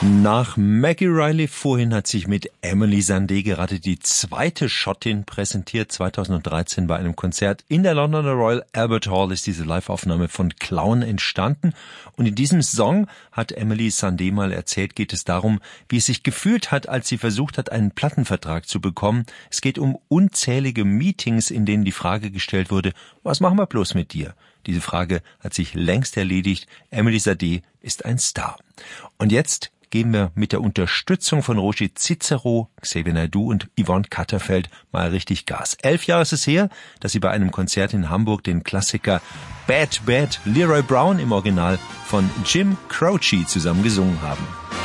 Nach Maggie Reilly vorhin hat sich mit Emily Sandé gerade die zweite Schottin präsentiert. 2013 bei einem Konzert in der Londoner Royal Albert Hall ist diese Live-Aufnahme von Clown entstanden. Und in diesem Song, hat Emily Sandé mal erzählt, geht es darum, wie es sich gefühlt hat, als sie versucht hat, einen Plattenvertrag zu bekommen. Es geht um unzählige Meetings, in denen die Frage gestellt wurde, was machen wir bloß mit dir? Diese Frage hat sich längst erledigt. Emily Sandé ist ein Star. Und jetzt geben wir mit der Unterstützung von Roger Cicero, Xavier Naidoo und Yvonne Katterfeld mal richtig Gas. 11 Jahre ist es her, dass sie bei einem Konzert in Hamburg den Klassiker Bad Bad Leroy Brown im Original von Jim Croce zusammen gesungen haben.